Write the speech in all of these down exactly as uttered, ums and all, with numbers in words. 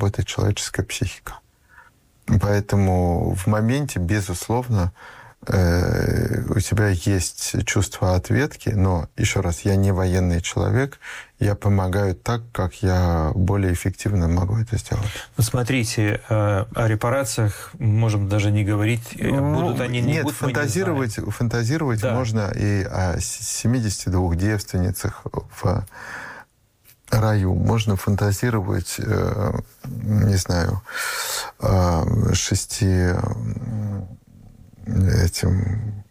работает человеческая психика. Поэтому в моменте, безусловно, у тебя есть чувство ответки, но, еще раз, я не военный человек, я помогаю так, как я более эффективно могу это сделать. Ну, смотрите, о репарациях можем даже не говорить, будут ну, они, не нет, будут, фантазировать, мы не фантазировать да. можно и о семидесяти двух девственницах в раю. Можно фантазировать, не знаю, шести этим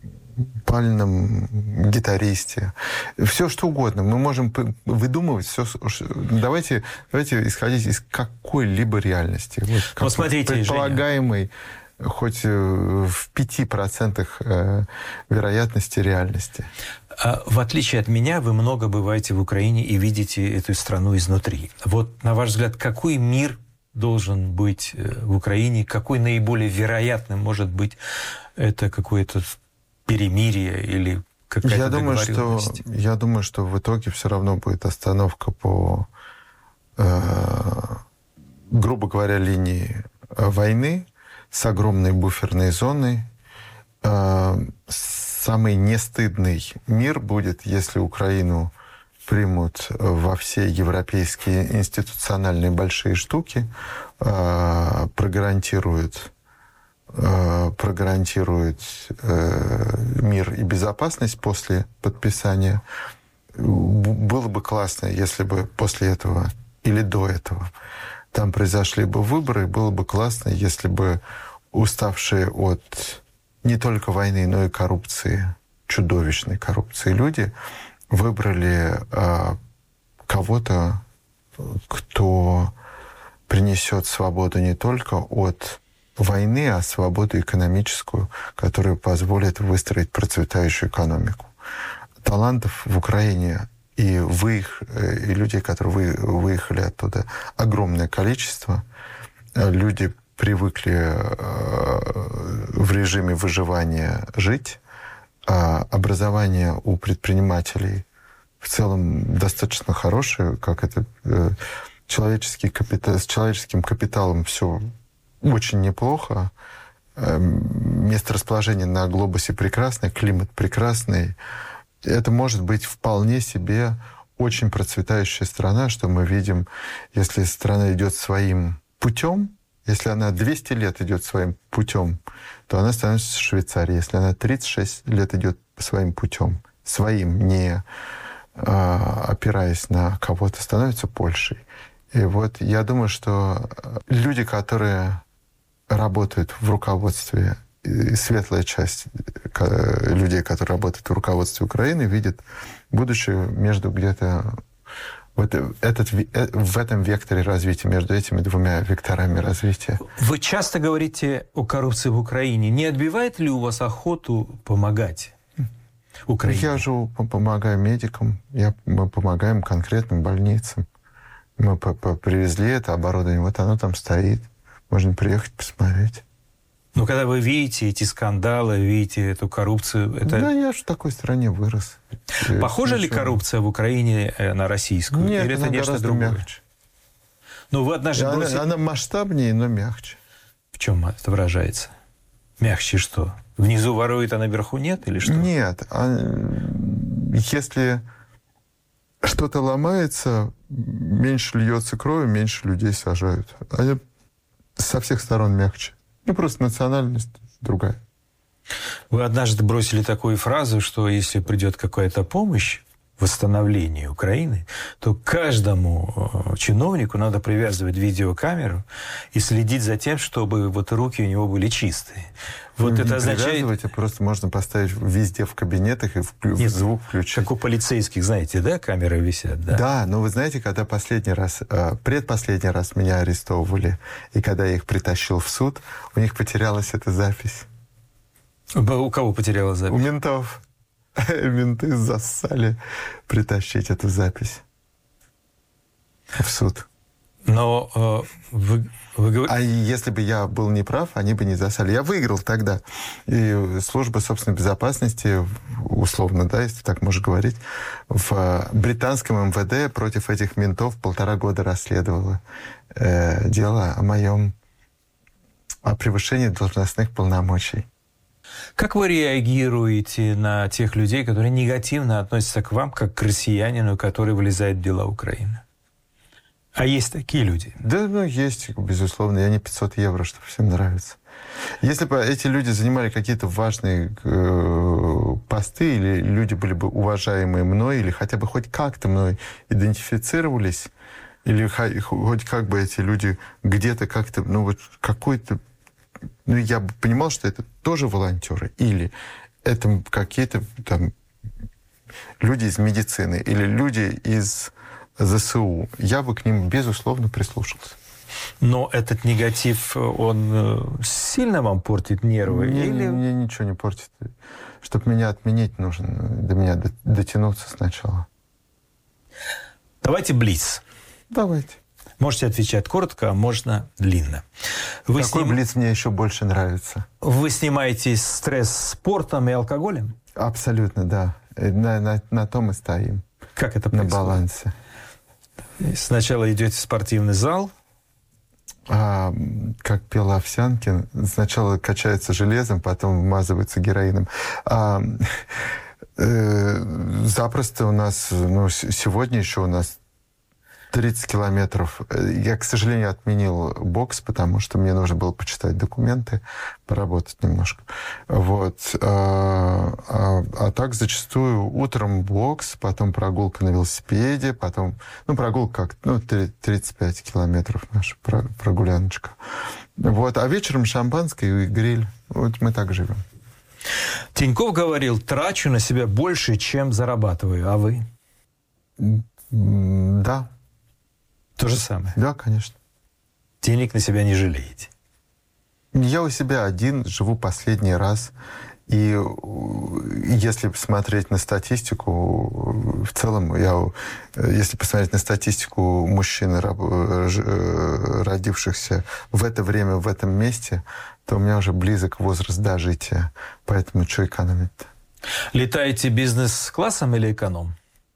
пальном гитаристе. Все что угодно. Мы можем выдумывать все. Давайте, давайте исходить из какой-либо реальности. Вот, как смотрите, предполагаемой Женя, хоть в пяти процентах вероятности реальности. В отличие от меня, вы много бываете в Украине и видите эту страну изнутри. Вот, на ваш взгляд, какой мир должен быть в Украине? Какой наиболее вероятным может быть это какое-то перемирие или какая-то я думаю, что Я думаю, что в итоге все равно будет остановка по, э, грубо говоря, линии войны с огромной буферной зоной. Э, самый нестыдный мир будет, если Украину примут во все европейские институциональные большие штуки, э, прогарантируют, э, прогарантируют э, мир и безопасность после подписания. Было бы классно, если бы после этого или до этого там произошли бы выборы. Было бы классно, если бы уставшие от не только войны, но и коррупции, чудовищной коррупции люди выбрали э, кого-то, кто принесет свободу не только от войны, а свободу экономическую, которая позволит выстроить процветающую экономику. Талантов в Украине и, выех... и людей, которые вы... выехали оттуда, огромное количество. Люди привыкли в режиме выживания жить. Образование у предпринимателей в целом достаточно хорошее, как это человеческий капитал, с человеческим капиталом все очень неплохо. Месторасположение на глобусе прекрасное, климат прекрасный. Это может быть вполне себе очень процветающая страна, что мы видим, если страна идет своим путем. Если она двести лет идет своим путем, то она становится Швейцарией. Если она тридцать шесть лет идет своим путем, своим, не а, опираясь на кого-то, становится Польшей. И вот я думаю, что люди, которые работают в руководстве, и светлая часть людей, которые работают в руководстве Украины, видят будущее между где-то Вот этот, в этом векторе развития, между этими двумя векторами развития. Вы часто говорите о коррупции в Украине. Не отбивает ли у вас охоту помогать Украине? Я же помогаю медикам, я, мы помогаем конкретным больницам. Мы привезли это оборудование, вот оно там стоит. Можно приехать посмотреть. Но когда вы видите эти скандалы, видите эту коррупцию... Это... Да, я же в такой стране вырос. Похожа ли коррупция в Украине на российскую? Нет, или это она нечто гораздо другое? мягче. Но вы однажды она, бросили... она масштабнее, но мягче. В чем это выражается? Мягче что? Внизу ворует, а наверху нет? Или что? Нет. А если что-то ломается, меньше льется крови, меньше людей сажают. Они со всех сторон мягче. Ну, просто национальность другая. Вы однажды бросили такую фразу, что если придет какая-то помощь в восстановлении Украины, то каждому чиновнику надо привязывать видеокамеру и следить за тем, чтобы вот руки у него были чистые. Вот не это означает... привязывать, а просто можно поставить везде в кабинетах и вклю... Нет, звук включить. Как у полицейских, знаете, да, камеры висят? Да, да, но вы знаете, когда последний раз, предпоследний раз меня арестовывали, и когда я их притащил в суд, у них потерялась эта запись. У кого потерялась запись? У ментов. Менты зассали притащить эту запись в суд. Но э, вы, вы говорите... А если бы я был неправ, они бы не засали. Я выиграл тогда. И служба собственной безопасности, условно, да, если так можно говорить, в британском эм вэ дэ против этих ментов полтора года расследовала э, дело о моем о превышении должностных полномочий. Как вы реагируете на тех людей, которые негативно относятся к вам, как к россиянину, который влезает в дела Украины? А есть такие люди? Да, ну, есть, безусловно. Я не пятьсот евро, чтобы всем нравится. Если бы эти люди занимали какие-то важные э, посты, или люди были бы уважаемые мной, или хотя бы хоть как-то мной идентифицировались, или хоть как бы эти люди где-то как-то, ну, вот какой-то... Ну, я бы понимал, что это тоже волонтеры, или это какие-то там люди из медицины, или люди из зэ эс у. Я бы к ним, безусловно, прислушался. Но этот негатив, он сильно вам портит нервы? Мне, или... мне ничего не портит. Чтобы меня отменить, нужно до меня дотянуться сначала. Давайте блиц. Давайте. Можете отвечать коротко, а можно длинно. Вы Какой сним... блиц мне еще больше нравится? Вы снимаете стресс спортом и алкоголем? Абсолютно, да. На, на, на том и стоим. Как это происходит? На балансе. Сначала идете в спортивный зал. А, как пел Овсянкин, сначала качается железом, потом вмазывается героином. А, э, запросто у нас, ну, сегодня еще у нас тридцать километров. Я, к сожалению, отменил бокс, потому что мне нужно было почитать документы, поработать немножко. Вот. А, а, а так зачастую утром бокс, потом прогулка на велосипеде, потом... Ну, прогулка как... Ну, тридцать пять километров наша прогуляночка. Вот. А вечером шампанское и гриль. Вот мы так живем. Тинькофф говорил, трачу на себя больше, чем зарабатываю. А вы? Да. То же самое? Да, конечно. Денег на себя не жалеете? Я у себя один, живу последний раз. И если посмотреть на статистику, в целом, я, если посмотреть на статистику мужчин, родившихся в это время, в этом месте, то у меня уже близок возраст дожития. Поэтому что экономить-то? Летаете бизнес-классом или эконом?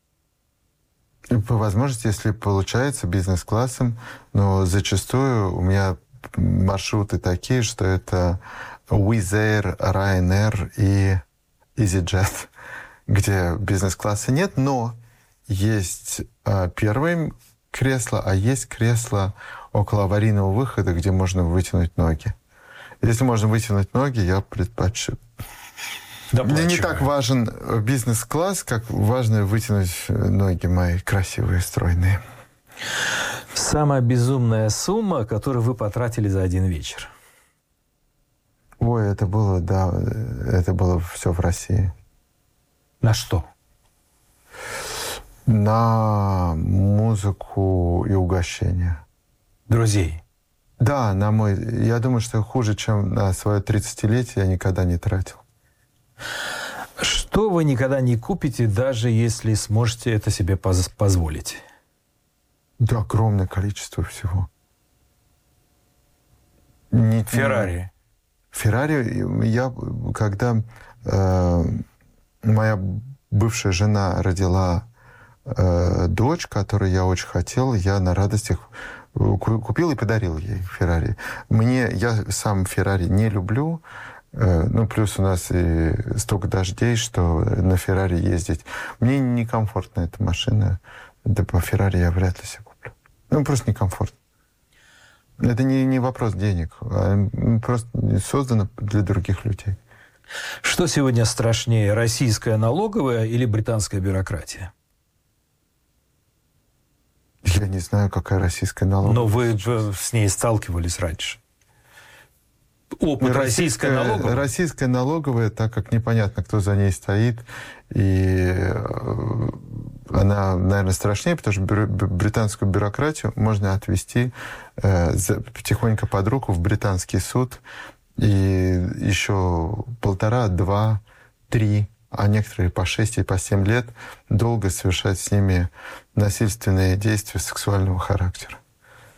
По возможности, если получается, бизнес-классом, но зачастую у меня маршруты такие, что это Wizz Air, Ryanair и EasyJet, где бизнес-класса нет, но есть а, первое кресло, а есть кресло около аварийного выхода, где можно вытянуть ноги. Если можно вытянуть ноги, я предпочту. Мне не так важен бизнес-класс, как важно вытянуть ноги мои красивые, стройные. Самая безумная сумма, которую вы потратили за один вечер? Ой, это было, да, это было все в России. На что? На музыку и угощение. Друзей? Да, на мой... Я думаю, что хуже, чем на свое тридцатилетие, я никогда не тратил. Что вы никогда не купите, даже если сможете это себе поз- позволить? Да, огромное количество всего. Не, Феррари. Феррари, я, когда э, моя бывшая жена родила э, дочь, которую я очень хотел, я на радостях купил и подарил ей Феррари. Мне, я сам Феррари не люблю. Ну, плюс у нас и столько дождей, что на Феррари ездить... Мне некомфортна эта машина. Да по Феррари я вряд ли себе куплю. Ну, просто некомфортно. Это не, не вопрос денег, а просто создано для других людей. Что сегодня страшнее, российская налоговая или британская бюрократия? Я не знаю, какая российская налоговая. Но вы с ней сталкивались раньше. Опыт российской налоговой? Российская налоговая, так как непонятно, кто за ней стоит, и она, наверное, страшнее, потому что бюро, британскую бюрократию можно отвести э, за, тихонько под руку в британский суд, и еще полтора, два, три, а некоторые по шесть и по семь лет долго совершать с ними насильственные действия сексуального характера.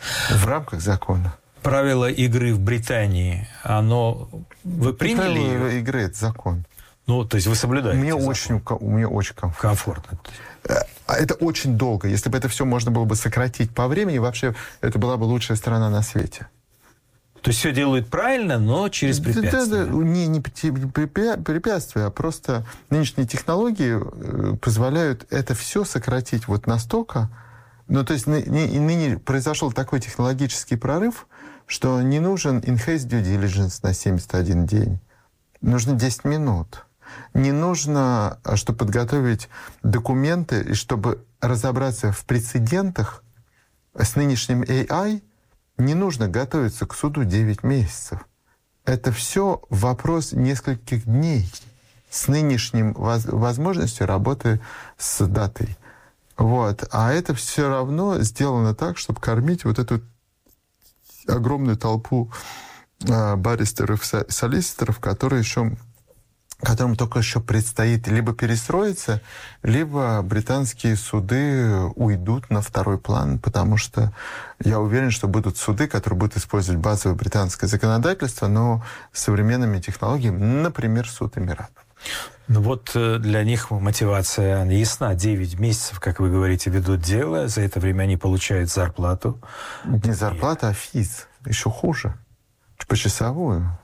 В рамках закона. Правило игры в Британии, оно... Вы приняли Правила его? игры – это закон. Ну, то есть вы соблюдаете Мне закон? очень, мне очень комфортно. Комфортно. Это очень долго. Если бы это все можно было бы сократить по времени, вообще это была бы лучшая страна на свете. То есть все делают правильно, но через препятствия? Да, да, да. Не, не препятствия, а просто нынешние технологии позволяют это все сократить вот настолько. Ну, то есть ныне произошел такой технологический прорыв, что не нужен in-house due diligence на семьдесят один день. Нужно десять минут. Не нужно, чтобы подготовить документы и чтобы разобраться в прецедентах с нынешним эй ай, не нужно готовиться к суду девять месяцев. Это все вопрос нескольких дней с нынешним воз- возможностью работы с датой. Вот. А это все равно сделано так, чтобы кормить вот эту огромную толпу э, баристеров, солиситоров, которые еще, которым только еще предстоит либо перестроиться, либо британские суды уйдут на второй план, потому что я уверен, что будут суды, которые будут использовать базовое британское законодательство, но с современными технологиями, например, суд Эмиратов. Ну вот для них мотивация ясна. девять месяцев, как вы говорите, ведут дело. За это время они получают зарплату. Не зарплата, а физ. Еще хуже. Почасовую.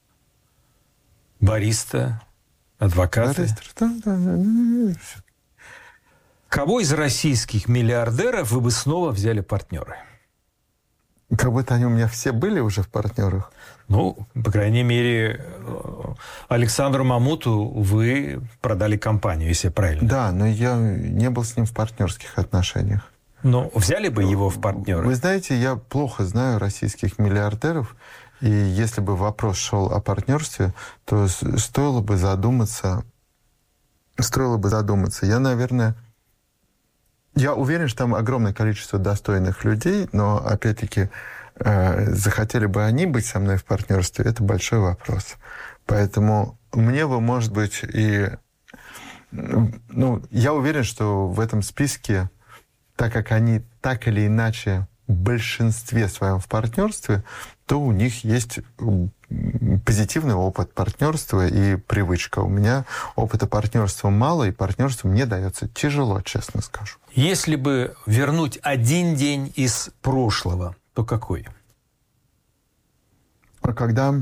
Бариста, адвокаты. Бариста, да, да, да. Кого из российских миллиардеров вы бы снова взяли партнеры? Как будто они у меня все были уже в партнерах. Ну, по крайней мере, Александру Мамуту вы продали компанию, если я правильно. Да, но я не был с ним в партнерских отношениях. Но взяли бы его в партнеры? Вы знаете, я плохо знаю российских миллиардеров, и если бы вопрос шел о партнерстве, то стоило бы задуматься, стоило бы задуматься. Я, наверное, я уверен, что там огромное количество достойных людей, но, опять-таки, э, захотели бы они быть со мной в партнерстве, это большой вопрос. Поэтому мне бы, может быть, и... Ну, я уверен, что в этом списке, так как они так или иначе в большинстве своем в партнерстве, то у них есть позитивный опыт партнерства и привычка. У меня опыта партнерства мало, и партнерство мне дается тяжело, честно скажу. Если бы вернуть один день из прошлого, то какой? Когда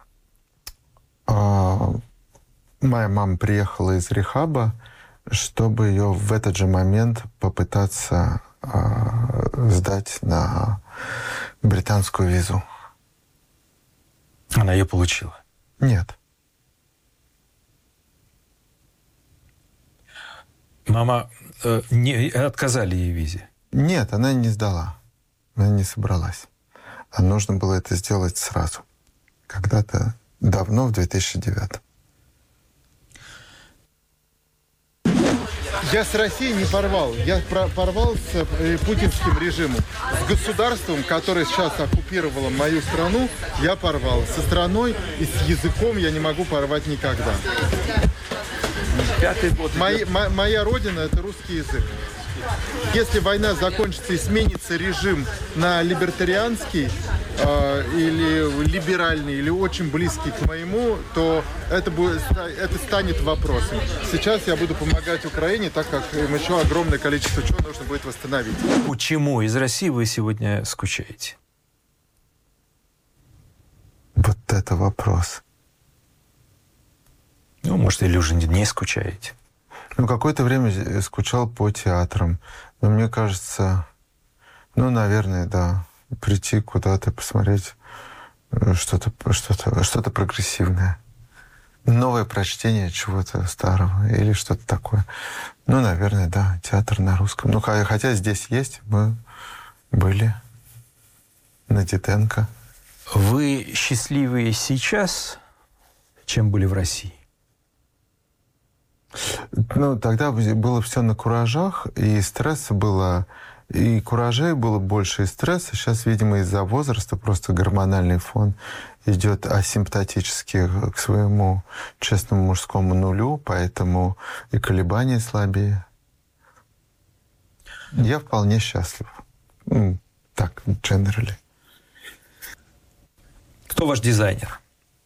э, моя мама приехала из рехаба, чтобы ее в этот же момент попытаться э, сдать на британскую визу. Она ее получила? Нет. Мама э, не отказали ей в визе? Нет, она не сдала. Она не собралась. А нужно было это сделать сразу. Когда-то давно, в две тысячи девятом. Я с Россией не порвал. Я порвал с э, путинским режимом. С государством, которое сейчас оккупировало мою страну, я порвал. Со страной и с языком я не могу порвать никогда. Пятый год. Мои, мо, моя родина – это русский язык. Если война закончится и сменится режим на либертарианский э, или либеральный, или очень близкий к моему, то это, будет, это станет вопросом. Сейчас я буду помогать Украине, так как им еще огромное количество чего нужно будет восстановить. Почему из России вы сегодня скучаете? Вот это вопрос. Ну, может, или уже не скучаете? Ну, какое-то время скучал по театрам. Но мне кажется, ну, наверное, да, прийти куда-то, посмотреть что-то, что-то, что-то прогрессивное. Новое прочтение чего-то старого или что-то такое. Ну, наверное, да, театр на русском. Ну, хотя здесь есть, мы были на Диденко. Вы счастливее сейчас, чем были в России? Ну, тогда было все на куражах, и стресса было, и куражей было больше, и стресса. Сейчас, видимо, из-за возраста просто гормональный фон идет асимптотически к своему честному мужскому нулю, поэтому и колебания слабее. Я вполне счастлив. Так, generally. Кто ваш дизайнер?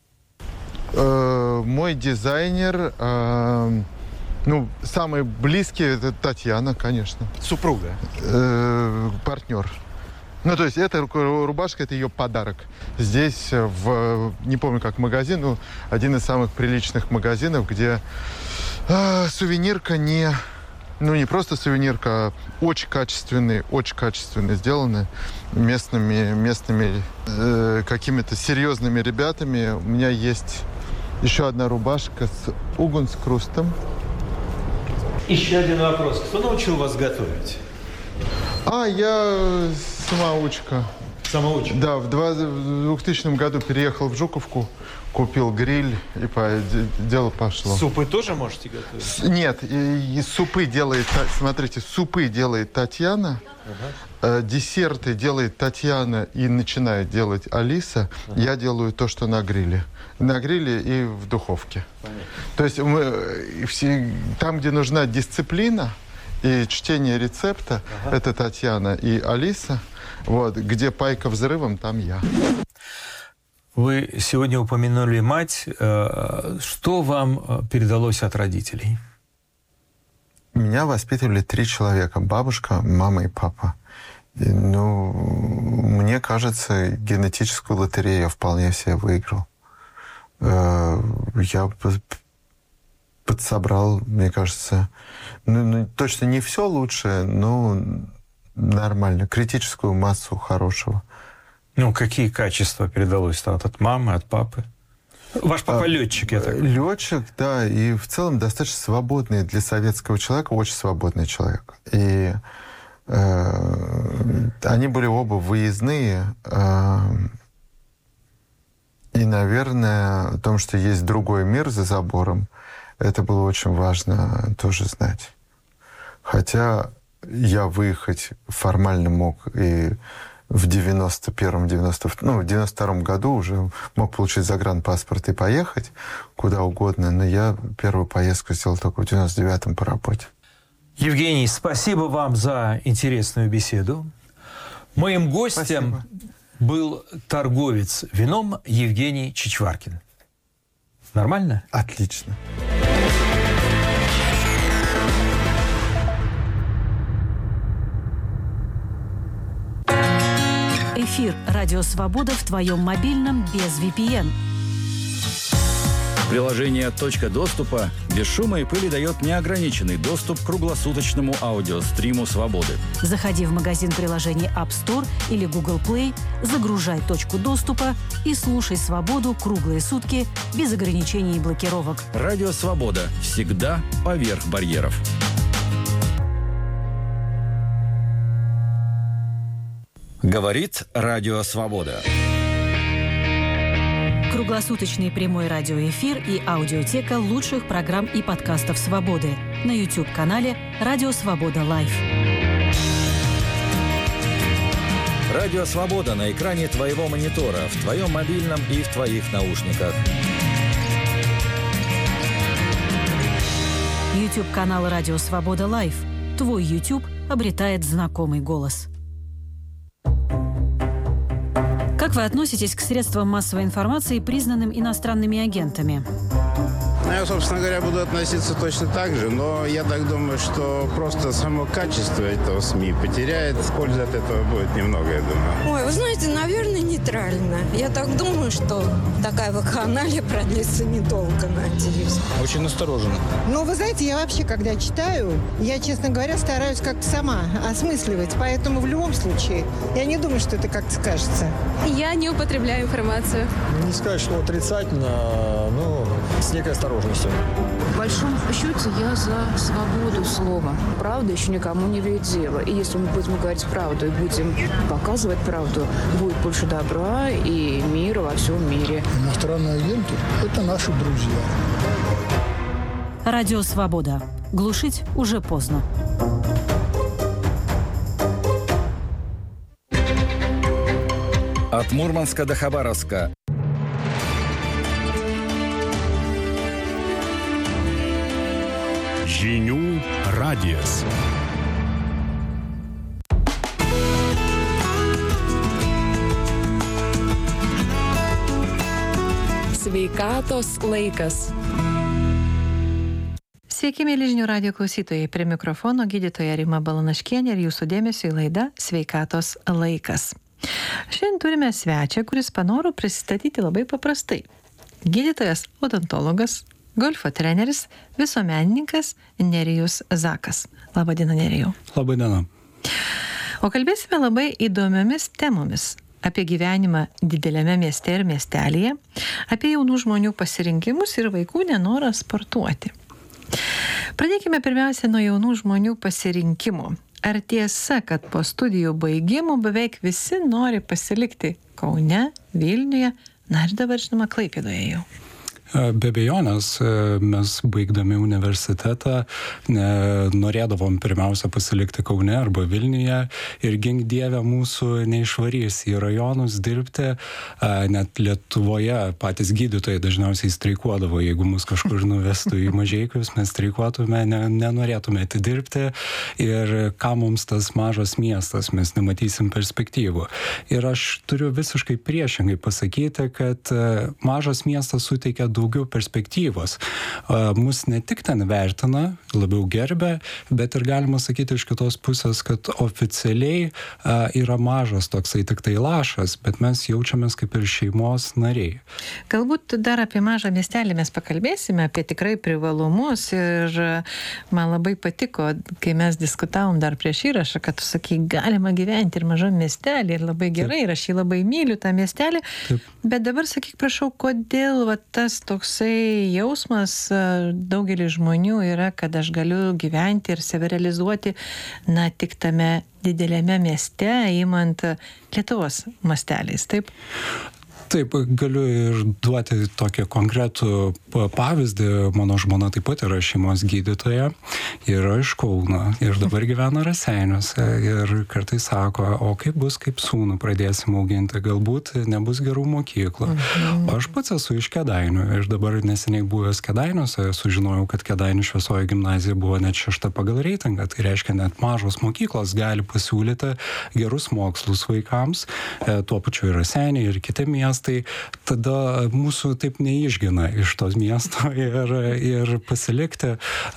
Э, мой дизайнер, э, ну, самый близкий, это Татьяна, конечно. Супруга? Э, партнер. Ну, то есть эта рубашка, это ее подарок. Здесь, в, не помню, как магазин, ну, один из самых приличных магазинов, где э, сувенирка не... Ну, не просто сувенирка, а очень качественные, очень качественно сделаны местными, местными э, какими-то серьезными ребятами. У меня есть еще одна рубашка с угунскрустом. Еще один вопрос. Кто научил вас готовить? А, я самоучка. Самоучка? Да, в двухтысячном году переехал в Жуковку, купил гриль, и по, дело пошло. Супы тоже можете готовить? С, нет, и, и супы делает, смотрите, супы делает Татьяна, uh-huh. э, десерты делает Татьяна и начинает делать Алиса. Uh-huh. Я делаю то, что на гриле. На гриле и в духовке. Понятно. То есть мы, все, там, где нужна дисциплина и чтение рецепта, uh-huh. это Татьяна и Алиса. Вот, где пайка взрывом, там я. Вы сегодня упомянули мать. Что вам передалось от родителей? Меня воспитывали три человека. Бабушка, мама и папа. И, ну, мне кажется, генетическую лотерею я вполне себе выиграл. Я подсобрал, мне кажется, ну, ну, точно не все лучшее, но... Нормально. Критическую массу хорошего. Ну, какие качества передалось там от мамы, от папы? Ваш папа а, летчик, я так понимаю. Летчик, да, и в целом достаточно свободный для советского человека, очень свободный человек. И э, они были оба выездные. Э, и, наверное, о том, что есть другой мир за забором, это было очень важно тоже знать. Хотя... Я выехать формально мог и в девяносто первом, девяносто втором, ну, в девяносто втором году уже мог получить загранпаспорт и поехать куда угодно, но я первую поездку сделал только в девяносто девятом по работе. Евгений, спасибо вам за интересную беседу. Моим гостем спасибо. Был торговец вином Евгений Чичваркин. Нормально? Отлично. Эфир «Радио Свобода» в твоем мобильном без ви пи эн. Приложение «Точка доступа» без шума и пыли дает неограниченный доступ к круглосуточному аудиостриму «Свободы». Заходи в магазин приложений App Store или Google Play, загружай «Точку доступа» и слушай «Свободу» круглые сутки без ограничений и блокировок. «Радио Свобода» всегда поверх барьеров. Говорит Радио Свобода. Круглосуточный прямой радиоэфир и аудиотека лучших программ и подкастов «Свободы» на YouTube-канале «Радио Свобода Лайв». Радио Свобода на экране твоего монитора, в твоем мобильном и в твоих наушниках. YouTube-канал «Радио Свобода Лайв». Твой YouTube обретает знакомый голос. Как вы относитесь к средствам массовой информации, признанным иностранными агентами? Я, собственно говоря, буду относиться точно так же, но я так думаю, что просто само качество этого СМИ потеряет. Пользы от этого будет немного, я думаю. Ой, вы знаете, наверное, нейтрально. Я так думаю, что такая вакханалия продлится недолго, надеюсь. Очень настороженно. Ну, вы знаете, я вообще, когда читаю, я, честно говоря, стараюсь как-то сама осмысливать. Поэтому в любом случае, я не думаю, что это как-то скажется. Я не употребляю информацию. Не сказать, что отрицательно, но с некой осторожностью. В большом счете я за свободу слова. Правда еще никому не вредит дело. И если мы будем говорить правду и будем показывать правду, будет больше добра и мира во всем мире. Иностранные агенты – это наши друзья. Радио Свобода. Глушить уже поздно. От Мурманска до Хабаровска. Женю Радиос. Sveikatos laikas. Sveiki, mėly žinių radijo klausytojai. Prie mikrofono gydytoja Rima Balanaškienė ir jūsų dėmesio į laidą Sveikatos laikas. Šiandien turime svečią, kuris panoro prisistatyti labai paprastai. Gydytojas odontologas, golfo treneris, visuomenininkas Nerijus Zakas. Labadiena, Nerijau. Labadiena. O kalbėsime labai įdomiomis temomis. Apie gyvenimą dideliame mieste ir miestelėje, apie jaunų žmonių pasirinkimus ir vaikų nenorą sportuoti. Pradėkime pirmiausia nuo jaunų žmonių pasirinkimų. Ar tiesa, kad po studijų baigimų beveik visi nori pasilikti Kaune, Vilniuje, na ir dabar žinoma Klaipėdoje jau? Be abejonės, mes baigdami universitetą norėdavom pirmiausia pasilikti Kaune arba Vilniuje ir gink Dieve mūsų neišvarys į rajonus dirbti. Net Lietuvoje patys gydytojai dažniausiai streikuodavo, jeigu mus kažkur nuvestų į Mažeikius, mes streikuotume, ne, nenorėtume atidirbti ir ką mums tas mažas miestas, mes nematysim perspektyvų. Ir aš turiu visiškai priešingai pasakyti, kad mažas miestas suteikia daugiau perspektyvos. Mus ne tik ten vertina, labiau gerbia, bet ir galima sakyti iš kitos pusės, kad oficialiai yra mažas toksai tik tai lašas, bet mes jaučiamės kaip ir šeimos nariai. Galbūt dar apie mažą miestelį mes pakalbėsime, apie tikrai privalumus ir man labai patiko, kai mes diskutavom dar prieš įrašą, kad tu sakai, galima gyventi ir mažam miestelį ir labai gerai, ir aš jį labai myliu tą miestelį, Taip. Bet dabar sakyk, prašau, kodėl va, tas toksai jausmas daugelį žmonių yra, kad aš galiu gyventi ir save realizuoti, na, tik tame didelėme mieste, įmant Lietuvos masteliais, taip? Taip, galiu ir duoti tokį konkretų pavyzdį. Mano žmona taip pat yra šeimos gydytoja, yra iš Kauno ir dabar gyvena Raseiniuose ir kartais sako, o kaip bus, kaip sūnų pradėsim auginti, galbūt nebus gerų mokyklų. Mhm. Aš pats esu iš Kėdainių ir dabar neseniai buvęs Kėdainiuose, sužinojau, kad Kėdainių Šviesoji gimnazija buvo net šešta pagal reitingą, tai reiškia net mažos mokyklos gali pasiūlyti gerus mokslus vaikams, tuo pačiu ir Raseiniai ir kiti miestai. Tai tada mūsų taip neišgina iš tos miesto ir, ir pasilikti.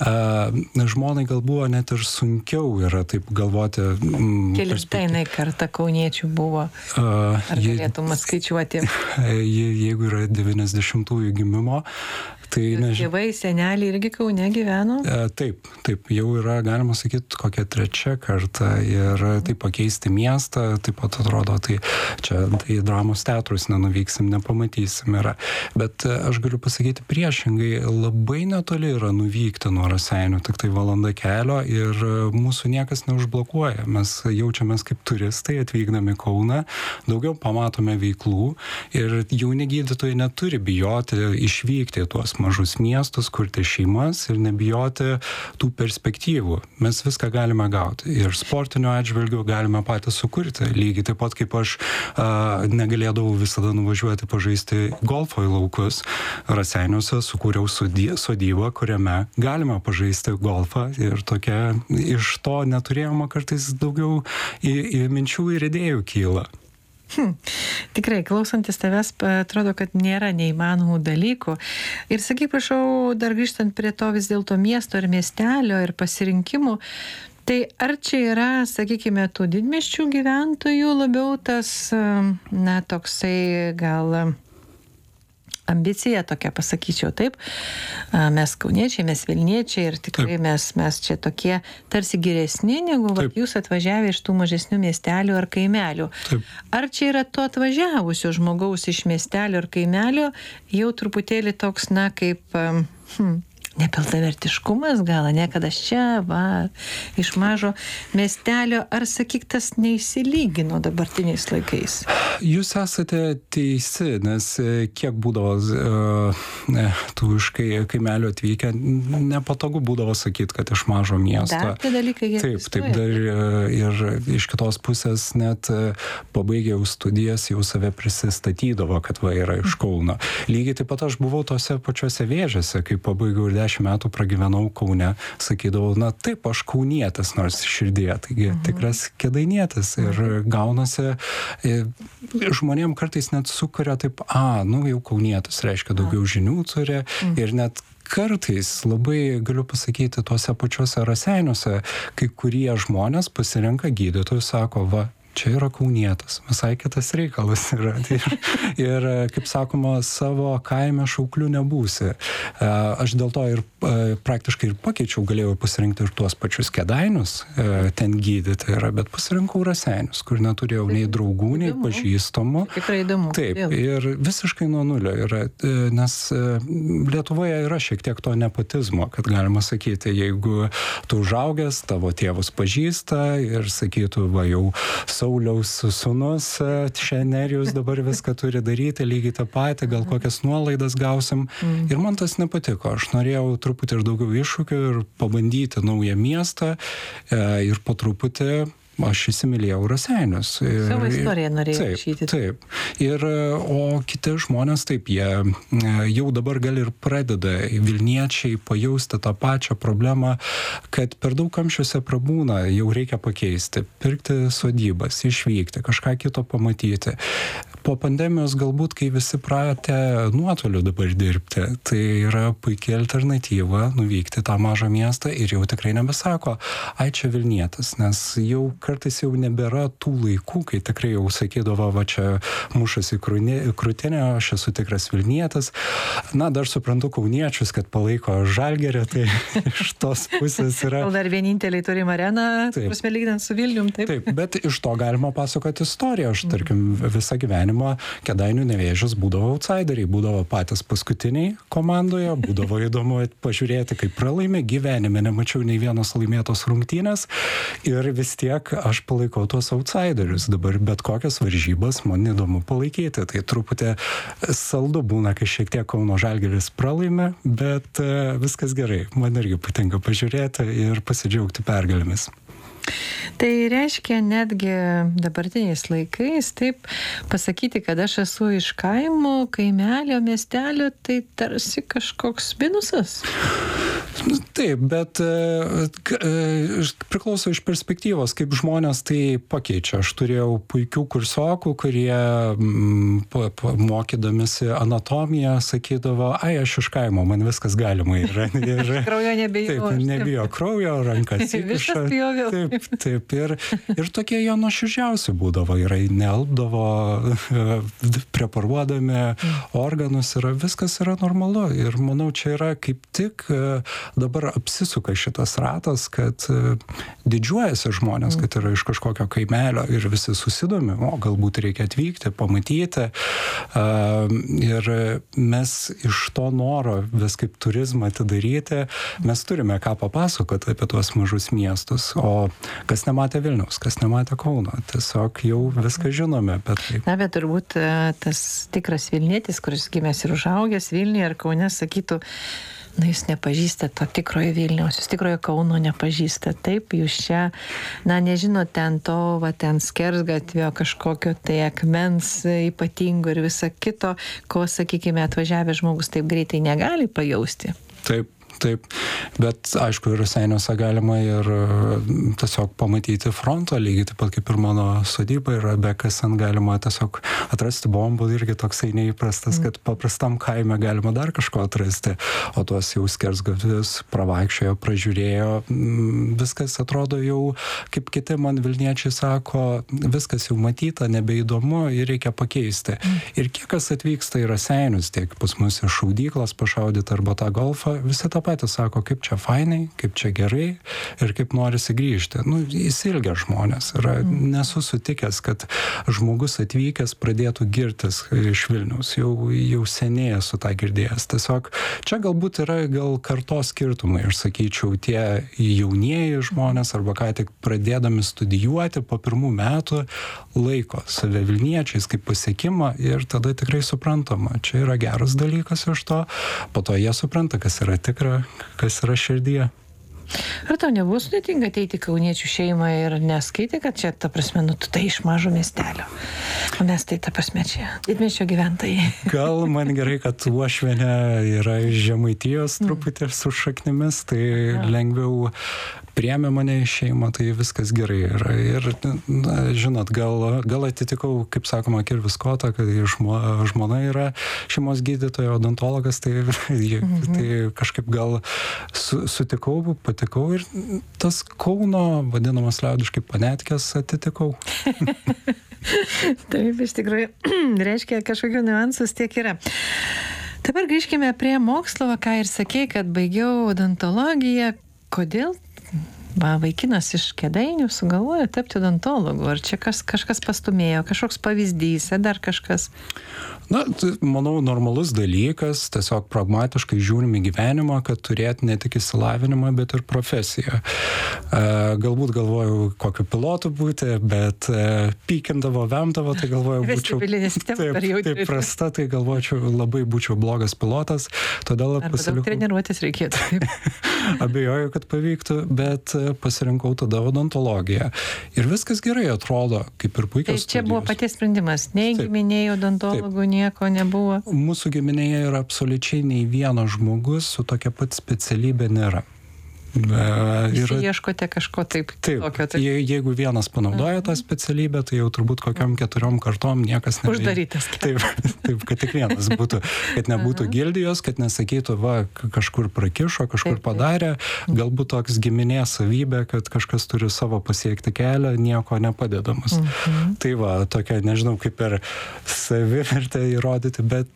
Žmonai gal buvo net ir sunkiau yra taip galvoti. Kelintainai kartą kauniečių buvo. Ar galėtum atskaičiuoti? Jeigu yra devyniasdešimtųjų gimimo, tai nežinau. Tėvai, seneliai irgi Kaune gyveno? Taip, taip, jau yra, galima sakyti, kokia trečia karta ir tai pakeisti miestą, taip pat atrodo, tai čia tai dramos teatrus nenuvyksim, nepamatysim yra. Bet aš galiu pasakyti priešingai, labai netoli yra nuvykti nuo Raseinių, tik tai valanda kelio ir mūsų niekas neužblokuoja. Mes jaučiamės kaip turistai atvykdami Kauną, daugiau pamatome veiklų ir jauni gydytojai neturi bijoti išvykti tuos mažus miestus, kurti šeimas ir nebijoti tų perspektyvų. Mes viską galime gauti. Ir sportinio atžvilgių galime patys sukurti. Lygiai taip pat kaip aš a, negalėdavau visada nuvažiuoti pažaisti golfo į laukus. Raseiniuose sukūriau sodybą, kuriame galime pažaisti golfą ir tokia iš to neturėjoma kartais daugiau į, į minčių ir idėjų kyla. Hmm. Tikrai, klausantis tavęs, atrodo, kad nėra neįmanomų dalykų. Ir sakyk, prašau, dar grįžtant prie to vis dėlto miesto ir miestelio ir pasirinkimų, tai ar čia yra, sakykime, tų didmiesčių gyventojų labiau tas, na, toksai gal ambicija tokia, pasakyčiau, taip. Mes kauniečiai, mes vilniečiai ir tikrai mes, mes čia tokie tarsi geresni, negu va, jūs atvažiavę iš tų mažesnių miestelių ar kaimelių. Taip. Ar čia yra to atvažiavusio žmogaus iš miestelio ar kaimelio jau truputėlį toks, na, kaip hmm, nepilnavertiškumas gal, ne, kad aš čia, va, iš mažo miestelio, ar sakyk, tas neįsilygino dabartiniais laikais? Jūs esate teisi, nes kiek būdavo uh, tų iš kaimelio atvykę, nepatogu būdavo sakyti, kad iš mažo miesto. Dar tie dalykai jie Taip, taip, dar ir iš kitos pusės net pabaigę jau studijas jau save prisistatydavo, kad va yra iš Kauno. Lygiai taip pat aš buvau tose pačiose Vėžiose, kai pabaigiau ir dešimt metų pragyvenau Kaune, sakydavau, na taip, aš kaunietis nors širdėje, taigi mhm. tikras kėdainietis. Ir gaunasi, žmonėm kartais net sukuria taip, a, nu jau kaunietis, reiškia daugiau žinių turi mhm. ir net kartais labai, galiu pasakyti, tuose pačiuose Raseiniuose, kai kurie žmonės pasirenka gydytojus, sako, va, čia yra kaunietis, visai kitas reikalas yra. Ir, ir kaip sakoma, savo kaime šauklių nebūsi. Aš dėl to ir praktiškai ir pakeičiau, galėjau pasirinkti ir tuos pačius Kėdainius, ten gydyti yra, bet pasirinkau Raseinius, kur neturėjau nei draugų, nei įdomu. Pažįstamų. Tikrai įdomu. Taip, ir visiškai nuo nulio yra, nes Lietuvoje yra šiek tiek to nepotizmo, kad galima sakyti, jeigu tu užaugęs, tavo tėvus pažįsta ir sakytų, va jau Sauliaus sūnus, čia Nerijus dabar viską turi daryti, lygiai tą patį, gal kokias nuolaidas gausim. Mm. Ir man tas nepatiko. Aš norėjau truputį ir daugiau iššūkių ir pabandyti naują miestą ir po truputį aš įsimylėjau Raseinius. Savo istoriją norėjau rašyti. Taip, taip. Ir, o kiti žmonės, taip, jie jau dabar gal ir pradeda Vilniečiai pajausti tą pačią problemą, kad per daug kamščiuose prabūna, jau reikia pakeisti, pirkti sodybas, išvykti, kažką kito pamatyti. Po pandemijos galbūt, kai visi pratę nuotoliu dabar dirbti, tai yra puikia alternatyva nuvykti tą mažą miestą ir jau tikrai nebesako, ai čia Vilnietis, nes jau kartais jau nebėra tų laikų, kai tikrai jau sakydavo, va čia mušasi krūtinė, aš esu tikras Vilnietis. Na, dar suprantu kauniečius, kad palaiko Žalgirį, tai iš tos pusės yra... Gal dar vieninteliai turim areną, prasme lygdant su Vilnium, taip? Taip, bet iš to galima pasakoti istoriją. Aš, tarkim, visą gyvenimą Kėdainių Nevėžis būdavo outsideriai, būdavo patys paskutiniai komandoje, būdavo įdomu pažiūrėti, kaip pralaimė, gyvenime nemačiau nei vienos laimėtos rungtynės ir vis tiek aš palaikau tuos outsiderius. Dabar bet kokias varžybas man įdomu palaikyti. Tai truputį saldu būna, kai šiek tiek Kauno Žalgiris pralaimė, bet viskas gerai. Man irgi patinka pažiūrėti ir pasidžiaugti pergalėmis. Tai reiškia netgi dabartiniais laikais, taip, pasakyti, kad aš esu iš kaimo, kaimelio, miestelio, tai tarsi kažkoks minusas. Taip, bet priklauso iš perspektyvos, kaip žmonės tai pakeičia. Aš turėjau puikių kursokų, kurie mokydamisi anatomiją sakydavo, ai, aš iš kaimo, man viskas galima yra. Kraujo nebijo. Taip, nebijo kraujo, rankas įkiša. Taip, taip. Ir, ir tokie jie nuoširdžiausi būdavo. Yra nealpdavo, preparuodami organus, yra, viskas yra normalu. Ir manau, čia yra kaip tik dabar apsisuka šitas ratas, kad didžiuojasi žmonės, kad yra iš kažkokio kaimelio ir visi susidomi, o galbūt reikia atvykti, pamatyti. Ir mes iš to noro vis kaip turizmą atidaryti, mes turime ką papasakoti apie tuos mažus miestus. O kas nematė Vilniaus, kas nematė Kauno, tiesiog jau viską žinome apie tai. Na, bet turbūt tas tikras Vilnietis, kuris gimęs ir užaugęs Vilniuje ar Kaune, sakytų, na, jūs nepažįstate to tikrojo Vilniaus, jūs tikrojo Kauno nepažįstate. Taip, jūs čia, na, nežinot ten to, va, ten skersgatvio kažkokio tai akmens ypatingo ir visa kito, ko, sakykime, atvažiavęs žmogus taip greitai negali pajausti. Taip. Taip, bet aišku, ir Raseiniuose galima ir tiesiog pamatyti frontą, lygiai taip pat kaip ir mano sodyba yra, bekasant galima tiesiog atrasti bombų, irgi toksai neįprastas, kad paprastam kaime galima dar kažko atrasti, o tuos jau skersgatvius pravaikščiojo, pražiūrėjo, viskas atrodo jau, kaip kiti man Vilniečiai sako, viskas jau matyta, nebeįdomu ir reikia pakeisti. Ir kiek kas atvyksta į Raseinius, tiek pas mus iš šaudyklos pašaudyti arba tą golfą, visi tą patys sako, kaip čia fainai, kaip čia gerai ir kaip norisi grįžti. Nu, įsilgia žmonės. Ir nesu sutikęs, kad žmogus atvykęs pradėtų girtis iš Vilniaus. Jau, jau seniai esu tą girdėjęs. Tiesiog čia galbūt yra gal kartos skirtumai. Aš sakyčiau, tie jaunieji žmonės arba ką tik pradėdami studijuoti po pirmų metų laiko save Vilniečiais kaip pasiekimą ir tada tikrai suprantama. Čia yra geras dalykas iš to. Po to jie supranta, kas yra tikra, kas yra širdyje. Ar tau nebuvo sudėtinga ateiti kauniečių šeimą ir neskaitė, kad čia, ta prasme, nu, tu tai iš mažo miestelio. O mes tai, ta prasme, čia didmiesčio gyventojai. Gal man gerai, kad Uošvienė yra iš Žemaitijos truputį su šaknimis, tai lengviau priėmė mane į šeimą, tai viskas gerai yra. Ir, na, žinot, gal, gal atitikau, kaip sakoma, kirvis kotą, kad žmo, žmona yra šeimos gydytoja, odontologas, tai, mhm. tai kažkaip gal su, sutikau, patikau ir tas Kauno, vadinamas liaudiškai, panetkės atitikau. Taip, iš tikrųjų, reiškia, kažkokių niuansus tiek yra. Dabar grįžkime prie mokslo, ką ir sakei, kad baigiau odontologiją. Kodėl va, vaikinas iš Kėdainių sugalvojo tapti odontologu? Ar čia kas, kažkas pastumėjo, kažkoks pavyzdys, ar dar kažkas? Na, manau, normalus dalykas, tiesiog pragmatiškai žiūrim į gyvenimą, kad turėti ne tik išsilavinimą, bet ir profesiją. Galbūt galvojau, kokiu pilotu būti, bet pykindavo, vemdavo, tai galvojau, būčiau taip, taip prasta, tai galvočiau, labai būčiau blogas pilotas. Todėl arba daug treniruotis reikėtų. Abejoju, kad pavyktų, bet pasirinkau tada odontologiją. Ir viskas gerai atrodo, kaip ir puikios studijos. Tai čia buvo paties sprendimas, nei giminėjai odontologų, nieko nebuvo. Mūsų giminėje yra absoliučiai nei vieno žmogus su tokia pat specialybė nėra. Visi ieškote kažko taip, taip tokio. Taip. Je, jeigu vienas panaudoja tą specialybę, tai jau turbūt kokiam keturiom kartom niekas neveikia. Uždarytas. Taip, taip, kad tik vienas būtų, kad nebūtų gildijos, kad nesakytų, va, kažkur prakišo, kažkur taip, padarė, galbūt toks giminės savybė, kad kažkas turi savo pasiekti kelią, nieko nepadedamas. Mhm. Tai va, tokia, nežinau, kaip ir savivertę įrodyti, bet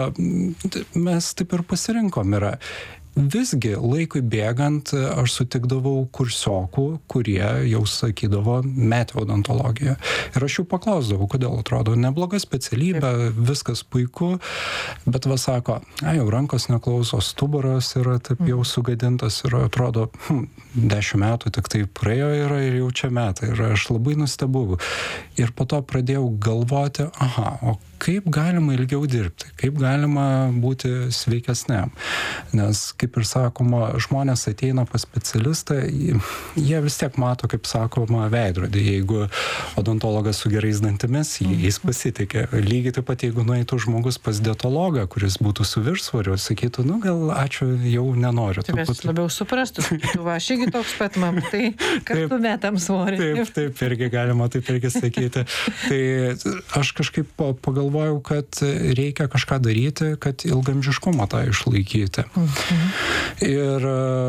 mes taip ir pasirinkom yra. Visgi, laikui bėgant, aš sutikdavau kursiokų, kurie jau sakydavo metė odontologiją. Ir aš jų paklausdavau, kodėl atrodo nebloga specialybė, viskas puiku, bet va sako, ai, jau rankos neklauso, stuburas yra taip jau sugadintas ir atrodo, hm, dešimt metų tik tai praėjo yra ir jau čia metai. Ir aš labai nustebau. Ir po to pradėjau galvoti, aha, o kaip galima ilgiau dirbti, kaip galima būti sveikesniam. Nes, kaip ir sakoma, žmonės ateina pas specialistą, jie vis tiek mato, kaip sakoma, veidrodį. Jeigu odontologas su gerais dantimis, jais pasitikė. Lygiai taip pat, jeigu nueitų žmogus pas dietologą, kuris būtų su viršsvoriu, sakytų, nu gal ačiū, jau nenoriu. Taip, aš labiau suprastų, sakytų, va, aš irgi toks pat, mam, tai kartu metam svorį. Taip, taip, irgi galima taip irgi sakyti. Tai aš kažkaip pagalvojau, kad reikia kažką daryti, kad ilgamžiškumą tą išlaikyti. Mhm. Ir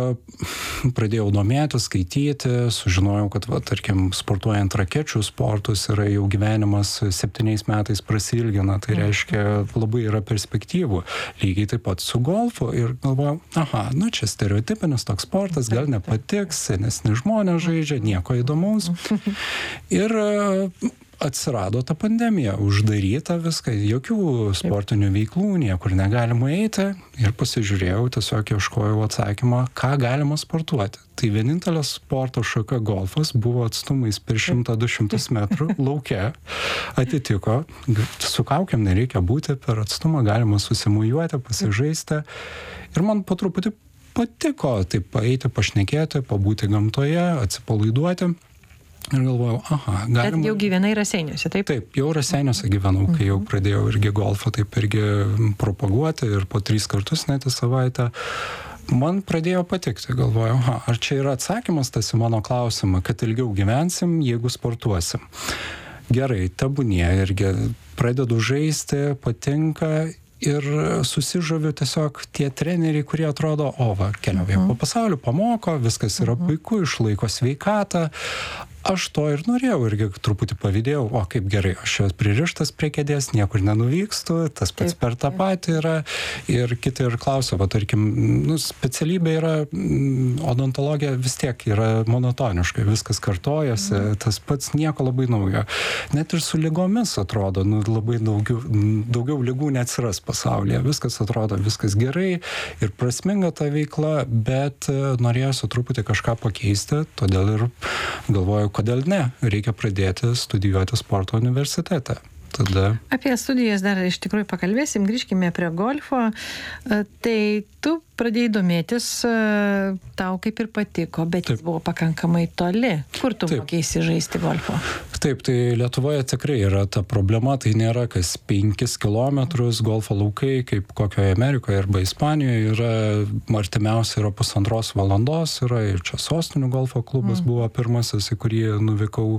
pradėjau domėtis, skaityti, sužinojau, kad, va, tarkim, sportuojant rakečių sportus yra jau gyvenimas septyniais metais prasilgina, tai reiškia labai yra perspektyvų. Lygiai taip pat su golfu ir galvojau, aha, nu čia stereotipinis toks sportas, gal nepatiks, senesni žmonės žaidžia, nieko įdomaus. Ir atsirado ta pandemija, uždaryta viską, jokių sportinių veiklų, niekur negalima eiti ir pasižiūrėjau, tiesiog ieškojau atsakymą, ką galima sportuoti. Tai vienintelė sporto šaka golfas buvo atstumais per šimtą du šimtus metrų lauke, atitiko, su kaukiam nereikia būti, per atstumą galima susimujuoti, pasižaisti ir man po truputį patiko taip paeiti, pašnekėti, pabūti gamtoje, atsipalaiduoti. Ir galvojau, aha, galima... Bet jau gyvenai Raseiniuose, taip? Taip, jau Raseiniuose gyvenau, kai jau pradėjau irgi golfą taip irgi propaguoti ir po tris kartus net į savaitę. Man pradėjo patikti, galvojau, aha, ar čia yra atsakymas tas į mano klausimą, kad ilgiau gyvensim, jeigu sportuosim. Gerai, tebūnie irgi pradedu žaisti, patinka ir susižaviu tiesiog tie treneriai, kurie atrodo, o va, keliauja po pasaulį, pamoko, viskas yra puiku, išlaiko sveikatą. Aš to ir norėjau, irgi truputį pavydėjau, o kaip gerai, aš čia pririštas prie kėdės, niekur nenuvykstu, tas pats taip, per tą patį yra. Ir kiti ir klausia, va, tarkim, nu, specialybė yra, odontologija vis tiek yra monotoniška, viskas kartojasi, mm. tas pats nieko labai naujo. Net ir su lygomis atrodo, nu, labai daugiau, daugiau lygų neatsiras pasaulyje, viskas atrodo, viskas gerai ir prasminga ta veikla, bet norėjosi truputį kažką pakeisti, todėl ir galvoju, kodėl ne, reikia pradėti studijuoti sporto universitete. tada. Apie studijas dar iš tikrųjų pakalbėsim, grįžkime prie golfo. Tai tu pradėjai domėtis, tau kaip ir patiko, bet jis buvo pakankamai toli. Kur tu mokėsi žaisti golfo? Taip, tai Lietuvoje tikrai yra ta problema, tai nėra kas penkis kilometrus golfo laukai, kaip kokioje Amerikoje arba Ispanijoje, yra artimiausia yra pusantros valandos, yra ir čia Sostinių golfo klubas mm. buvo pirmasis, į kurį nuvykau,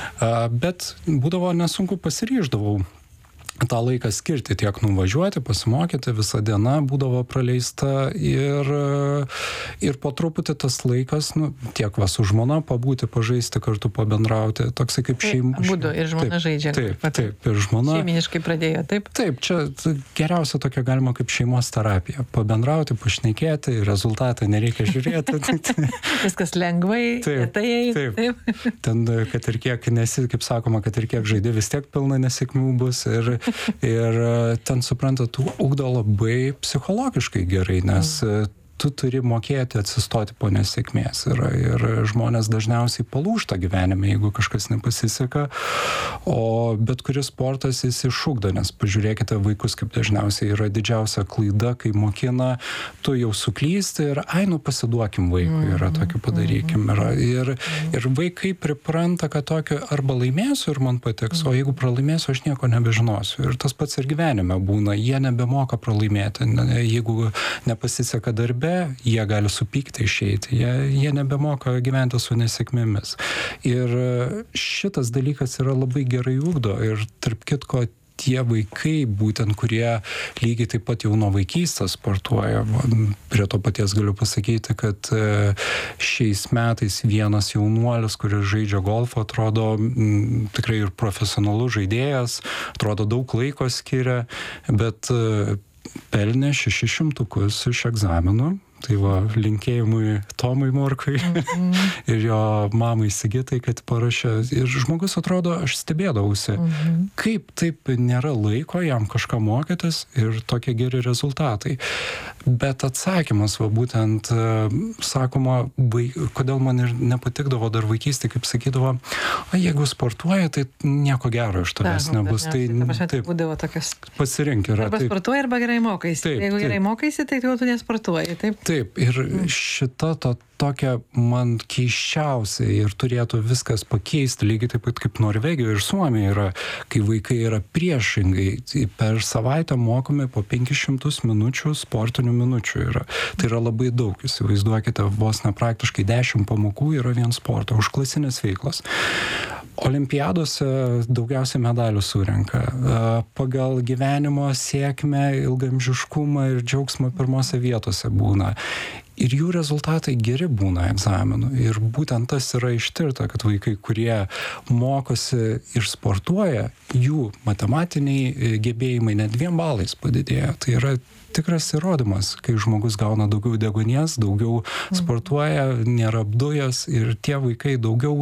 bet būdavo nesunku pasiryždavau tą laiką skirti, tiek nuvažiuoti, pasimokyti, visą dieną būdavo praleista ir, ir po truputį tas laikas, nu, tiek va su žmona pabūti, pažaisti kartu, pabendrauti, toksai kaip šeima. Būdu ir žmona taip, žaidžia. Taip, taip, ir žmona. Šeiminiškai pradėjo, taip? Taip, čia geriausia tokia galima kaip šeimos terapija. Pabendrauti, pašnekėti, rezultatą nereikia žiūrėti. Viskas lengvai, taip, tai taip. taip. Ten, kad ir kiek, nesi, kaip sakoma, kad ir kiek žaidė, vis tiek pilna nesėkmių bus ir Ir ten, suprantat, tu ugdo labai psichologiškai gerai, nes tu turi mokėti atsistoti po nesėkmės. Ir, ir žmonės dažniausiai palūžta gyvenime, jeigu kažkas nepasiseka, o bet kuris sportas jis išugdo, nes pažiūrėkite vaikus, kaip dažniausiai yra didžiausia klaida, kai mokina, tu jau suklysti ir, ai, nu pasiduokim vaikui, yra tokio padarykim. Yra, ir, ir vaikai pripranta, kad tokio arba laimėsiu ir man patiks, o jeigu pralaimėsiu, aš nieko nebežinosiu. Ir tas pats ir gyvenime būna, jie nebemoka pralaimėti. Jeigu nepasiseka darbe, jie gali supykti, išeiti, jie, jie nebemoka gyventi su nesėkmėmis. Ir šitas dalykas yra labai gerai ugdo ir tarp kitko tie vaikai, būtent kurie lygiai taip pat jau nuo vaikystės sportuoja. Prie to paties galiu pasakyti, kad šiais metais vienas jaunuolis, kuris žaidžia golfą, atrodo m, tikrai ir profesionalus žaidėjas, atrodo daug laiko skiria, bet pelnė šešis šimtukus iš egzaminų. Tai va, linkėjimui Tomui Morkui mm-hmm. ir jo mamai Sigitai, kad parašė. Ir žmogus atrodo, aš stebėdavausi, mm-hmm. kaip taip nėra laiko jam kažką mokytis ir tokie geri rezultatai. Bet atsakymas, va būtent, sakoma, vaik, kodėl man ir nepatikdavo dar vaikystė, kaip sakydavo, o jeigu sportuoja, tai nieko gero iš tavęs Ta, nebus. Tai, ta taip, būdavo tokios. Pasirink yra. Arba sportuoji, arba gerai mokaisi. Taip, jeigu taip. gerai mokaisi, tai jau tu nesportuoji, taip? Taip, ir šita to tokia man keiščiausia ir turėtų viskas pakeisti, lygiai taip pat kaip Norvegijoje ir Suomijoje yra, kai vaikai yra priešingai, per savaitę mokomi po penkis šimtus minučių sportinių minučių yra. Tai yra labai daug, įsivaizduokite, vos ne praktiškai dešimt pamokų yra vien sporto, užklasinės veiklos. Olimpiadose daugiausiai medalių surenka. Pagal gyvenimo sėkmę, ilgamžiškumą ir džiaugsmą pirmose vietose būna. Ir jų rezultatai geri būna egzaminų. Ir būtent tas yra ištirta, kad vaikai, kurie mokosi ir sportuoja, jų matematiniai gebėjimai net dviem balais padidėja. Tai yra tikras įrodymas, kai žmogus gauna daugiau deguonies, daugiau sportuoja, nėra apdujęs ir tie vaikai daugiau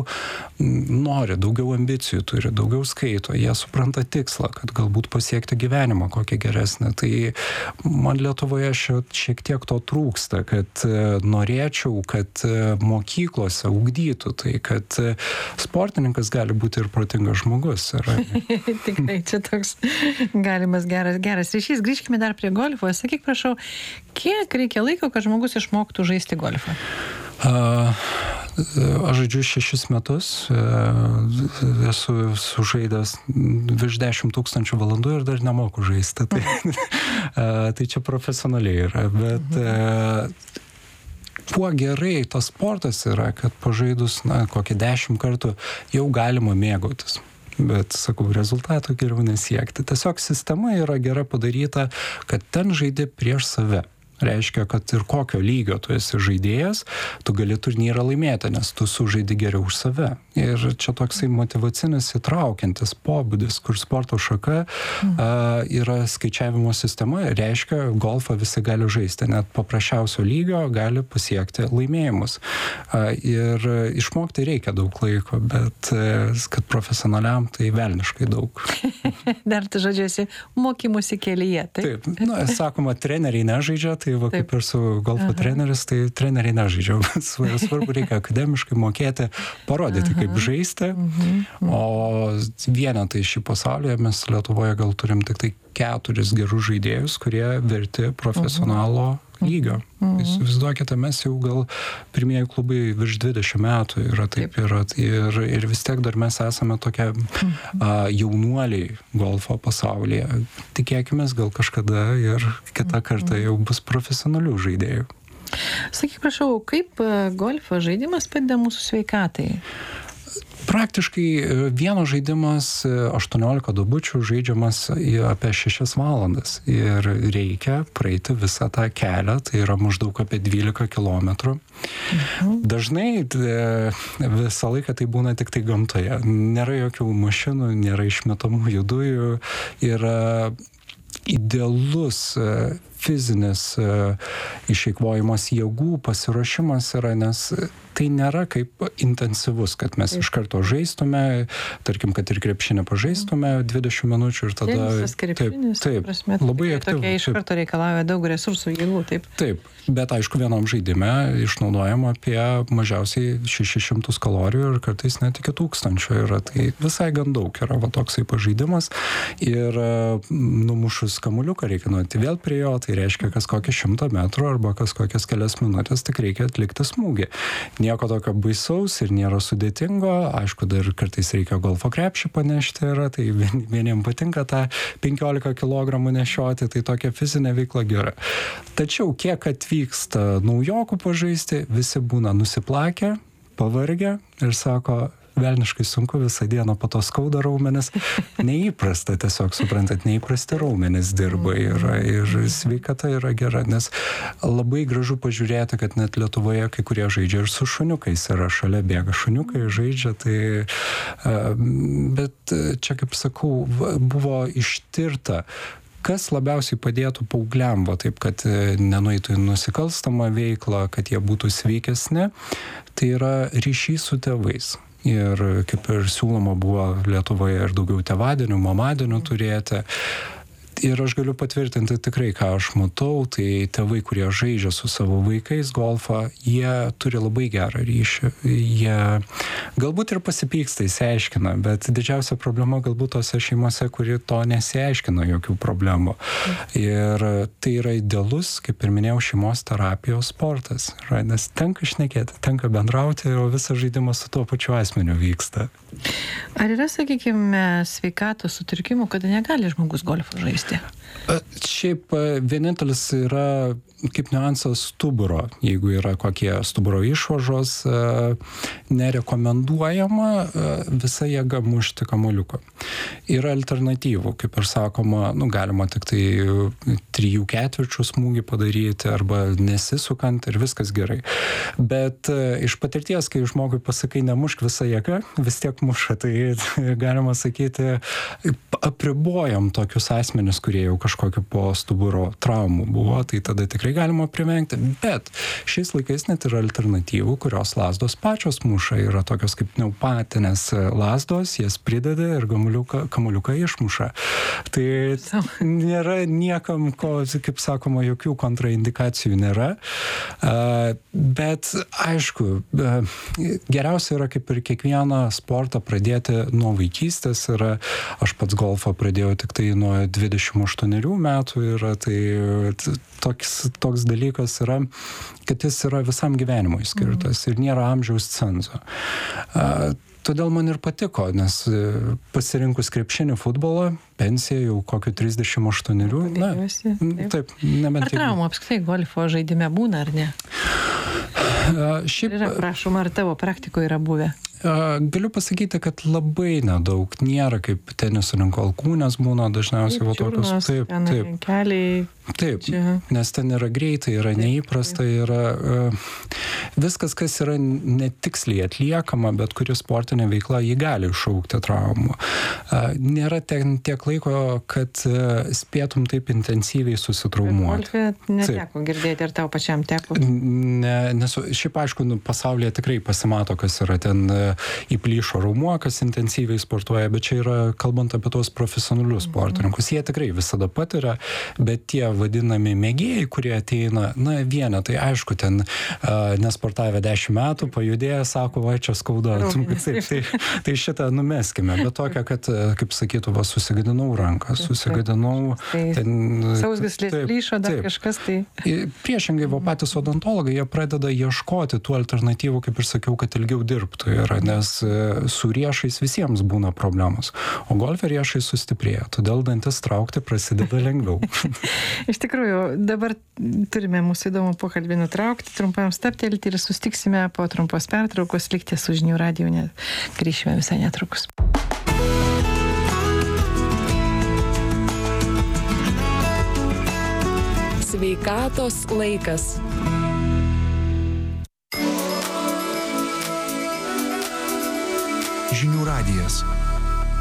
nori, daugiau ambicijų turi, daugiau skaito, jie supranta tikslą, kad galbūt pasiekti gyvenimą kokį geresnį. Tai man Lietuvoje šiek tiek to trūksta, kad norėčiau, kad mokyklose ugdytų tai, kad sportininkas gali būti ir protingas žmogus. Yra. Tikrai čia toks galimas geras, geras ryšys. Grįžkime dar prie golfo. Sakyk, prašau, kiek reikia laiko, kad žmogus išmoktų žaisti golfą? Uh, aš žaidžiu šešis metus, uh, esu sužaidęs virš dešimt tūkstančių valandų ir dar nemoku žaisti. Tai, uh, tai čia profesionaliai yra, bet uh, kuo gerai tas sportas yra, kad pažaidus, na, kokį dešimt kartų jau galima mėgautis. Bet, sakau, rezultatų geriau nesiekti. Tiesiog sistema yra gera padaryta, kad ten žaidi prieš save. Reiškia, kad ir kokio lygio tu esi žaidėjas, tu gali turnyrą laimėti, nes tu sužaidi geriau už save. Ir čia toksai motyvacinis įtraukiantis pobūdis, kur sporto šaka mm. a, yra skaičiavimo sistema, reiškia, golfą visi gali žaisti, net paprasčiausio lygio gali pasiekti laimėjimus. A, ir išmokti reikia daug laiko, bet kad profesionaliam tai velniškai daug. Dar tu žodžiuosi mokymusi kelyje, taip? Taip, nu, sakoma, treneriai nežaidžia, tai tai va kaip ir su golfo treneris, tai treneriai nežaidžiau. Svarbu reikia akademiškai mokėti, parodyti, Aha. kaip žaisti. Mhm. O vienetai šį pasaulyje mes Lietuvoje gal turim tik tai keturis gerus žaidėjus, kurie verti profesionalo mhm. lygio. Mhm. Įsivaizduokite, mes jau gal pirmieji klubai virš dvidešimt metų yra taip, taip. Yra, ir, ir vis tiek dar mes esame tokie mhm. a, jaunuoliai golfo pasaulyje. Tikėkime, gal kažkada ir kitą kartą jau bus profesionalių žaidėjų. Sakyk, prašau, kaip golfo žaidimas padeda mūsų sveikatai? Praktiškai vienas žaidimas aštuoniolika duobučių žaidžiamas apie šešias valandas ir reikia praeiti visą tą kelią, tai yra maždaug apie dvylika kilometrų. Mhm. Dažnai visą laiką tai būna tik tai gamtoje. Nėra jokių mašinų, nėra išmetamųjų dujų, yra idealus fizinis išeikvojimas jėgų, pasiruošimas yra, nes tai nėra kaip intensyvus, kad mes iš karto žaistume, tarkim, kad ir krepšinį pažaistume dvidešimt minučių ir tada... Tenisas, krepšinis, taip, taip, prasme, labai aktyvu. Tokia iš karto reikalauja daug resursų, jėgų, taip. Taip, bet aišku, vienam žaidime išnaudojama apie mažiausiai šešis šimtus kalorijų ir kartais net iki tūkstančio yra, tai visai gan daug yra va toksai pažaidimas ir numušus kamuliuką reikia nuoti vėl prie jo, tai reiškia kas kokį šimtą metrų arba kas kokias kelias minutės tik reikia atlikti smūgį. Nieko tokio baisaus ir nėra sudėtingo, aišku, dar kartais reikia golfo krepšį panešti yra, tai vieniem patinka tą penkiolika kilogramų nešioti, tai tokia fizinė veikla gera. Tačiau kiek atvyksta naujokų pažaisti, visi būna nusiplakę, pavargę ir sako, velniškai sunku visą dieną, po to skauda raumenis. Neįprasta, tiesiog suprantat, neįprasti raumenis dirba ir, ir sveikata yra gera, nes labai gražu pažiūrėti, kad net Lietuvoje kai kurie žaidžia ir su šuniukais, yra šalia bėga šuniukai, žaidžia, tai bet čia, kaip sakau, buvo ištirta, kas labiausiai padėtų paaugliam, va taip, kad nenueitų į nusikalstamą veiklą, kad jie būtų sveikesni, tai yra ryšys su tėvais. Ir kaip ir siūloma buvo Lietuvoje ir daugiau tėvadienių, mamadienių turėti. Ir aš galiu patvirtinti tikrai, ką aš matau, tai tėvai, kurie žaidžia su savo vaikais golfą, jie turi labai gerą ryšį. Jie galbūt ir pasipyksta, įsiaiškina, bet didžiausia problema galbūt tose šeimose, kuri to nesiaiškina jokių problemų. Ir tai yra idealus, kaip ir minėjau, šeimos terapijos sportas. Nes tenka šnekėti, tenka bendrauti, o visas žaidimas su tuo pačiu asmeniu vyksta. Ar yra, sakykime, sveikatos sutrikimų, kada negali žmogus golfą žaisti? Šiaip vienintelis yra kaip niuansas stuburo. Jeigu yra kokie stuburo išvažos, nerekomenduojama visą jėgą mušti kamuoliuką. Yra alternatyvų, kaip ir sakoma, nu, galima tik tai trijų ketvirčių smūgį padaryti arba nesisukant ir viskas gerai. Bet iš patirties, kai žmogui pasakai nemušk visą jėgą, vis tiek muša, tai galima sakyti, apribojam tokius asmenis, kurie jau kažkokio po stuburo traumų buvo, tai tada tikrai galima privengti. Bet šiais laikais net yra alternatyvų, kurios lazdos pačios muša, yra tokios kaip pneumatinės lazdos, jas prideda ir kamuoliuką, kamuoliuką išmuša. Tai nėra niekam, ko, kaip sakoma, jokių kontraindikacijų nėra. Bet aišku, geriausia yra kaip ir kiekvieną sportą pradėti nuo vaikystės. Yra, aš pats golfą pradėjau tik tai nuo dvidešimt aštuonerių metų yra, tai toks, toks dalykas yra, kad jis yra visam gyvenimui skirtas ir nėra amžiaus cenzo. Todėl man ir patiko, nes pasirinkus krepšinį futbolą, pensija jau kokiu trisdešimt aštuonerių. Na, taip, nebent. Ar traumų apskritai golfo žaidime būna, ar ne? Šiaip... Yra, prašom, ar tavo praktikoje yra buvę? Galiu pasakyti, kad labai nedaug. Nėra kaip tenisininko alkūnės būna dažniausiai va tokios. Taip, taip. Keliai. Taip, čia. Nes ten yra greitai, yra taip, neįprasta, yra uh, viskas, kas yra netiksliai atliekama, bet kuri sportinė veikla, jį gali iššaukti traumų. Uh, nėra ten tiek laiko, kad uh, spėtum taip intensyviai susitraumuoti. Bet neteko girdėti, ar tau pačiam teko? Ne, nes šiaip aišku, nu, pasaulyje tikrai pasimato, kas yra ten uh, įplyšo raumuo, kas intensyviai sportuoja, bet čia yra kalbant apie tos profesionalius sportininkus. Jie tikrai visada patiria, bet tie vadinami mėgėjai, kurie ateina, na, vienetai, aišku, ten uh, nesportavę dešimt metų, pajudėję, sako, va, čia skauda. Taip, tai, tai šitą numeskime, bet tokia, kad, kaip sakytų, va, susigadinau ranką, susigadinau... Ten, sausgyslės plyšo, dar taip. Kažkas tai... Priešingai, va, patys odontologai, jie pradeda ieškoti tų alternatyvų, kaip ir sakiau, kad ilgiau dirbtų yra, nes su riešais visiems būna problemos, o golfe riešai sustiprėja, todėl dantis traukti prasideda lengviau. Iš tikrųjų, dabar turime mūsų įdomų pokalbį nutraukti, trumpam stabtelti ir sustiksime po trumpos pertraukos, likti su Žinių radiju, nes grįšime visai netrukus. Sveikatos laikas. Žinių radijas.